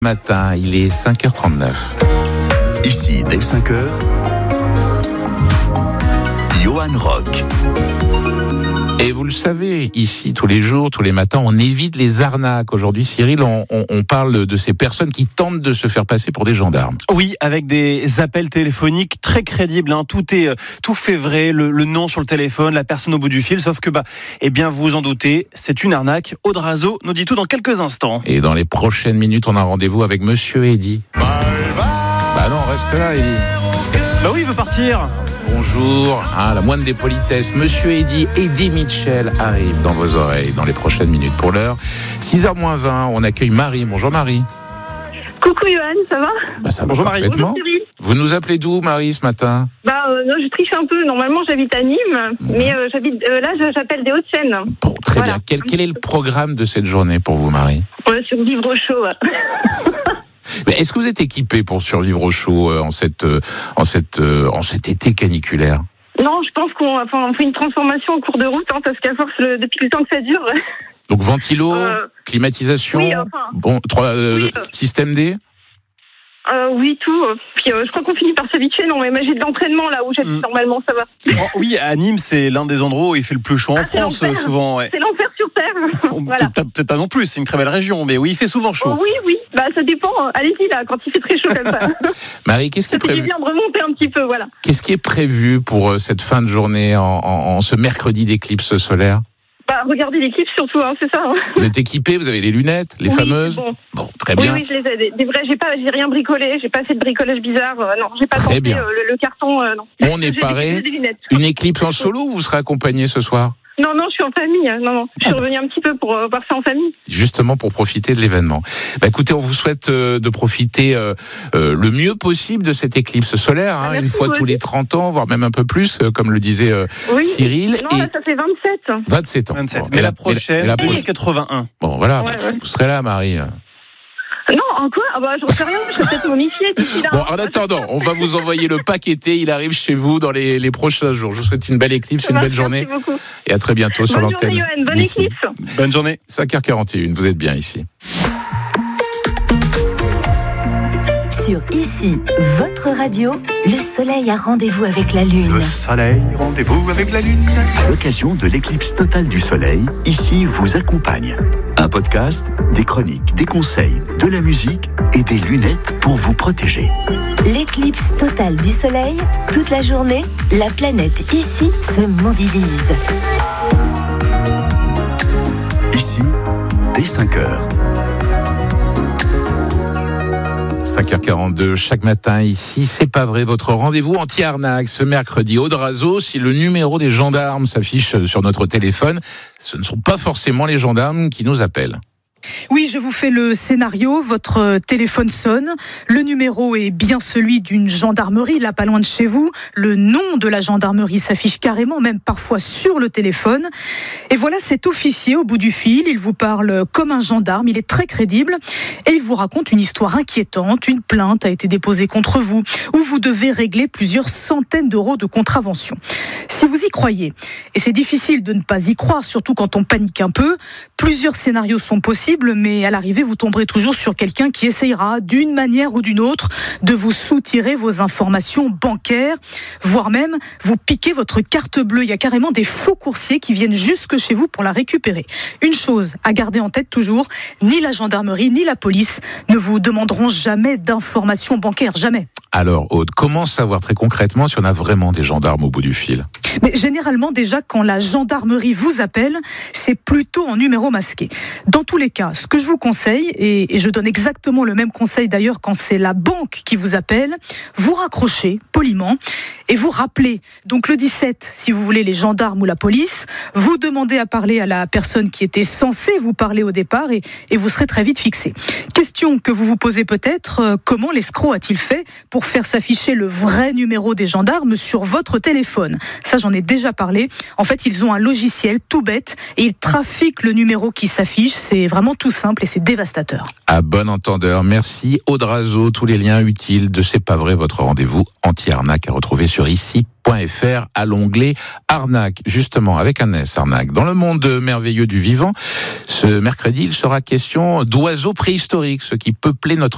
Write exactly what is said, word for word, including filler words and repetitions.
Matin, il est cinq heures trente-neuf. Ici, dès cinq heures, Johan Rock. Et vous le savez, ici, tous les jours, tous les matins, on évite les arnaques. Aujourd'hui, Cyril, on, on, on parle de ces personnes qui tentent de se faire passer pour des gendarmes. Oui, avec des appels téléphoniques très crédibles. Hein. Tout est tout fait vrai, le, le nom sur le téléphone, la personne au bout du fil. Sauf que, bah, eh bien, vous vous en doutez, c'est une arnaque. Audrazo nous dit tout dans quelques instants. Et dans les prochaines minutes, on a rendez-vous avec Monsieur Eddy. Bye bye. Bah non, reste là, Eddy. Bah oui, il veut partir. Bonjour, hein, la moindre des politesses, Monsieur Eddy, Eddy Mitchell arrive dans vos oreilles dans les prochaines minutes. Pour l'heure, six heures moins vingt, on accueille Marie. Bonjour Marie. Coucou Johan, ça va? Bah ça va Bonjour parfaitement. Bonjour Cyril. Vous nous appelez d'où Marie ce matin? Bah euh, non, je triche un peu. Normalement j'habite à Nîmes, mmh. mais euh, j'habite euh, là j'appelle des Hauts-de-Seine. Bon, très voilà. bien. Quel, quel est le programme de cette journée pour vous Marie? Ouais, survivre au chaud. Mais est-ce que vous êtes équipé pour survivre au chaud euh, en cette euh, en cette euh, en cet été caniculaire? Non, je pense qu'on enfin, on fait une transformation en cours de route, hein, parce qu'à force, le, depuis le temps que ça dure. Donc ventilo, euh, climatisation, oui, enfin, bon, trois, euh, oui, euh, système D. Euh, oui, tout. Puis euh, je crois qu'on finit par s'habituer. Non, mais j'ai de l'entraînement là où j'habite, mmh. normalement, ça va. Oh, oui, à Nîmes, c'est l'un des endroits où il fait le plus chaud en ah, France, souvent. Ouais. C'est l'enfer sur terre. Voilà. Peut-être pas non plus, c'est une très belle région, mais oui, il fait souvent chaud. Oh, oui, oui. Bah, ça dépend. Allez-y là, quand il fait très chaud comme ça. Marie, qu'est-ce qui est ça fait prévu? du bien de remonter un petit peu, voilà. Qu'est-ce qui est prévu pour cette fin de journée en, en, en ce mercredi d'éclipse solaire? Bah, regardez l'équipe surtout, hein, c'est ça. Hein. Vous êtes équipé, vous avez les lunettes, les oui, fameuses. Bon. bon, très bien. Oui, oui, je les ai. Des, des vrais, j'ai pas, j'ai rien bricolé, j'ai pas fait de bricolage bizarre. Euh, non, j'ai pas très tenté bien. euh, le, le carton. Euh, non. On est paré. Une éclipse en solo ou vous serez accompagné ce soir? Non, non, je suis en famille. Non, non, je suis revenue un petit peu pour euh, voir ça en famille. Justement pour profiter de l'événement. Bah, écoutez, on vous souhaite euh, de profiter euh, euh, le mieux possible de cette éclipse solaire, hein, ah, une fois tous les trente ans, voire même un peu plus, euh, comme le disait euh, oui. Cyril. Non, là, ça fait vingt-sept. vingt-sept ans. vingt-sept. Bon, mais, et la prochaine, et la prochaine, c'est quatre-vingt-un. Bon, voilà, ouais, bah, ouais. vous serez là, Marie. Non, en quoi? Ah bah, j'en sais rien, je serais peut-être momifiée d'ici là. Bon, en attendant, on va vous envoyer le paqueté. Il arrive chez vous dans les, les prochains jours. Je vous souhaite une belle éclipse, une belle journée. Merci beaucoup. Et à très bientôt sur Bonne l'antenne. Journée, Johan. Bonne d'ici. éclipse. Bonne journée. cinq heures quarante et une, vous êtes bien ici. Sur Ici, votre radio, le soleil a rendez-vous avec la lune. Le soleil, rendez-vous avec la lune. À l'occasion de l'éclipse totale du soleil, Ici vous accompagne. Un podcast, des chroniques, des conseils, de la musique et des lunettes pour vous protéger. L'éclipse totale du soleil, toute la journée, la planète Ici se mobilise. Ici, dès cinq heures. cinq heures quarante-deux, chaque matin ici, c'est pas vrai, votre rendez-vous anti-arnaque ce mercredi. Audrazo, si le numéro des gendarmes s'affiche sur notre téléphone, ce ne sont pas forcément les gendarmes qui nous appellent. Oui, je vous fais le scénario. Votre téléphone sonne. Le numéro est bien celui d'une gendarmerie, là, pas loin de chez vous. Le nom de la gendarmerie s'affiche carrément, même parfois sur le téléphone. Et voilà cet officier au bout du fil. Il vous parle comme un gendarme. Il est très crédible. Et il vous raconte une histoire inquiétante. Une plainte a été déposée contre vous, où vous devez régler plusieurs centaines d'euros de contravention. Si vous y croyez, et c'est difficile de ne pas y croire, surtout quand on panique un peu, plusieurs scénarios sont possibles, mais à l'arrivée, vous tomberez toujours sur quelqu'un qui essayera, d'une manière ou d'une autre, de vous soutirer vos informations bancaires, voire même vous piquer votre carte bleue. Il y a carrément des faux coursiers qui viennent jusque chez vous pour la récupérer. Une chose à garder en tête toujours, ni la gendarmerie, ni la police ne vous demanderont jamais d'informations bancaires, jamais. Alors, Aude, comment savoir très concrètement si on a vraiment des gendarmes au bout du fil? Mais généralement, déjà, quand la gendarmerie vous appelle, c'est plutôt en numéro masqué. Dans tous les cas, ce que je vous conseille, et, et je donne exactement le même conseil d'ailleurs quand c'est la banque qui vous appelle, vous raccrochez poliment et vous rappelez. Donc le dix-sept, si vous voulez, les gendarmes ou la police, vous demandez à parler à la personne qui était censée vous parler au départ et, et vous serez très vite fixé. Question que vous vous posez peut-être, euh, comment l'escroc a-t-il fait pour faire s'afficher le vrai numéro des gendarmes sur votre téléphone? Ça, j'en ai déjà parlé. En fait, ils ont un logiciel tout bête et ils trafiquent le numéro qui s'affiche. C'est vraiment tout simple et c'est dévastateur. À bon entendeur, merci Audrazo. Tous les liens utiles de C'est pas vrai, votre rendez-vous anti-arnaque à retrouver sur ici point f r à l'onglet arnaque, justement avec un S, arnaque. Dans le monde merveilleux du vivant, ce mercredi, il sera question d'oiseaux préhistoriques, ce qui peuplait notre